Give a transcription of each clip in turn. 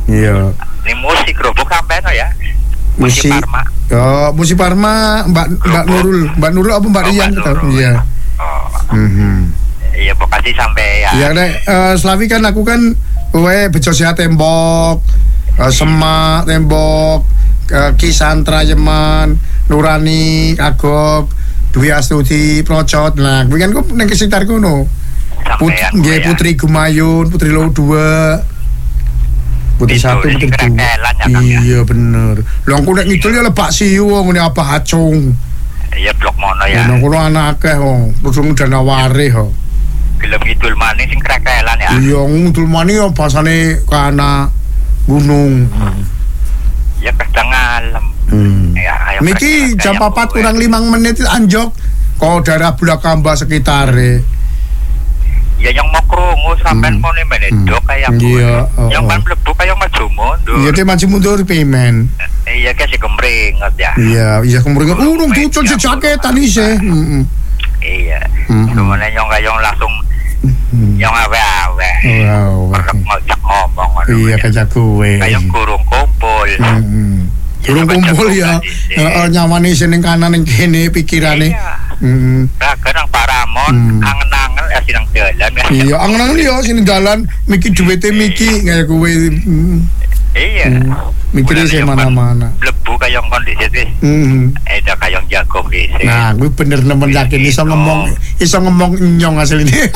Iya. Ini musik kerupuk sampean ya. Musik Parma. Oh, musik Parma, Mbak Nurul apa Mbak Rian kita? Iya. Oh. Iya, Bekasi sampai ya. Iya, Slavi kan aku kan bejo sehat tembok, Semak tembok, Kisantra Yeman, Nurani Agok, Dwi Astuti Procot. Nah, kuwi kan kok ning sekitar kono. Putri Gumayun, Putri Lo 2. Putri itu, 1, Putri 2. Iya bener. Lho aku nek ngidul ya Lebak Siu ngene apa Acung. Iya blok mono ya. Nang kono ana akeh wong, terus Danaware ho. Gelem ngidul maning sing krekelan ya. Iya ngidul maning ya basane kana gunung. Ya kadang ngalem. Ya, niki jam 4 kurang 5 menit anjok kok daerah Bulakamba sekitare. Ya yang mau krungu sampean mau menedok kayak iya, yang ban mlebu kayak maju mundur. Iya, dia maju mundur pimen. Iya kasih kemringet ya. Iya kemringet. Urung tutul jaketan isih. Iya. Kemudian yang langsung yang awe-awe. Ngajak ngomong. Iya kayak gue. Kayak kurung kumpul. Kurung kumpul ya. Nyawane sing ning kanan ning kene pikirane. Kadang Pak Ramon angen-angen sinang dalan. Iya, angen-angen ya sini dalan miki duwite miki kayak kowe. Iya. Mikirnya sih mana-mana. Lebu kayak kondisi wis. Ada kayak jago wis. Nah, gue bener nemen yakin iso ngomong nyong asline.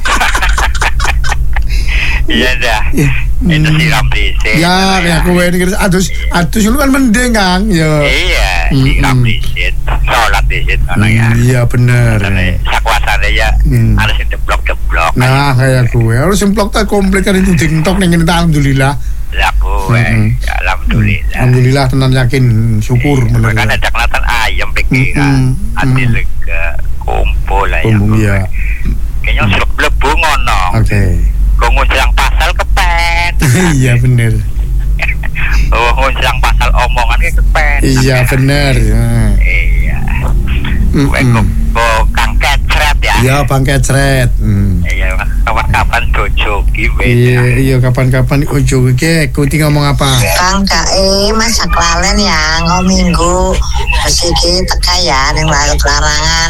Iya dah. Itu siram dhisik. Ya, kayak kowe iki adus lu kan mending, Kang. Ya. Iya, siram dhisik. Salat dhisik ngono ya. Iya bener. Sakuasane ya harus deblok-deblok. Nah, kayak kowe harus semplok ta komplit kan itu TikTok ning ngene alhamdulillah. Lah kowe, alhamdulillah. Alhamdulillah tenan yakin, syukur bener. Kan ada kelihatan ayam pikiran, hati lega, kumpul lah ya. Iya. Kayaknya suruh lebu ngono. Oke. Nguncang pasal kepen. Iya bener. Nguncang pasal omongan kepen. Iya bener. Iya. Kang Kecret ya. Iya Bang Kecret. Iya kapan-kapan dojo gitu. Iya kapan-kapan dojo iki kuti ngomong apa? Kang Dae masak lalen ya ngominggu mesiki teka ya ning larangan.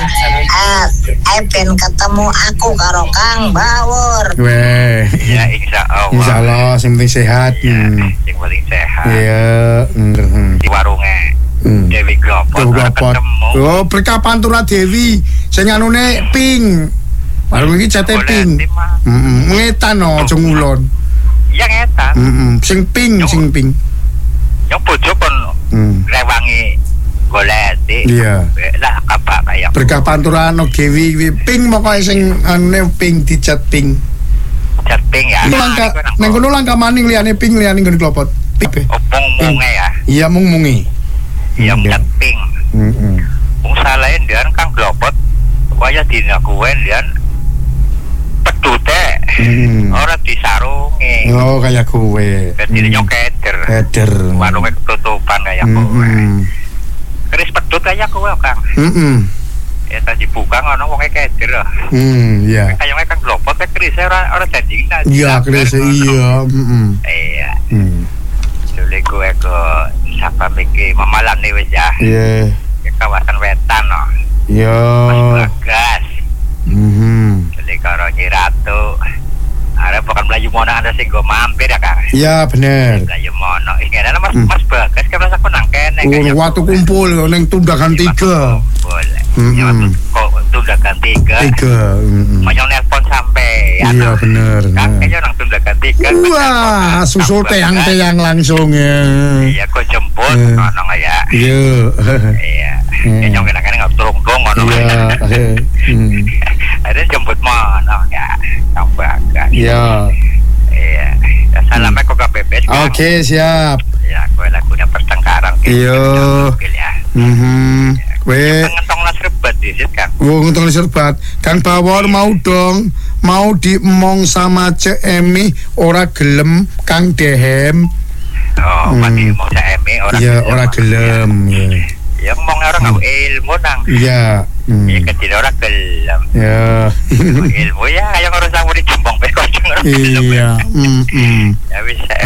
Ben ketemu aku karo Kang Bawur. Weh. Ya insyaallah. Insyaallah sing penting sehat. Sing penting sehat. Iya. Di warungnya. Dewi Glopot. Oh, berkapan Tura Dewi sing anune ping. Warung iki cete ping. Ngetan aja ngulon. Iya ngetan. Sing ping. Yang bojo kon rewangi goleti. Iya. Lah apa kayak. Berkapan Tura no Dewi ping pokoke sing anune ping dicat ping. Cat ping ya. Nang kono langka maning liyane ping liyane nggon Glopot. Opong munge ya. Iya mungi. Iya cat ping. Wong salahe ndian Kang Glopot kaya dina kuwe ndian pedute ora disarungi. Oh kayak kowe. Dadi nyokeder. Keder. Warunge ketutupan kayak kowe. Keris pedut kayak kowe Kang. Ya tadi buka ngono wong keder. Iya. Kayane Kang Glopot keris ora janjina. Iya keris iya. Iya. Dulu kowe kok sapa iki mamalane wis ya. Iya. Kawasan wetan no. Iya. Gas. Jadi karo Nyi Ratu. Are bukan Melayu Mono ada sing go mampir ya Kang. Iya bener. Melayu Mono. Iki ana Mas Bagas kan rasa aku nang kene kaya. Waktu kumpul ning Tundakan 3. Boleh. Ya kok Tundakan 3. Mayong nelpon sampai ya. Iya bener. Kayaknya nang Tundakan 3. Wah, susul teyang-teyang langsung ya. Iya kok jemput ngono ya. Iya. Iya. Kayaknya kene enggak turung-turung ngono. Iya. Ada jemput mana ya? Kang Bagas. Iya. Iya. Salamnya kok KPP. Oke, siap. Ya, gue lagunya pertengkaran. Iya. Ya. Kowe ngentong serbat di situ kan. Ngentong serbat. Kang Bawor mau dong, mau diemong sama Cek Emi ora gelem Kang Dehem. Oh, pasti mau Cek Emi ora. Iya, ora gelem. Ya ngomong orang nggak ilmu nang. Iya. Ya kecil orang gelem. Ya. Ilmu ya, yang harus aku dicembong bekos. Iya. Ya bisa.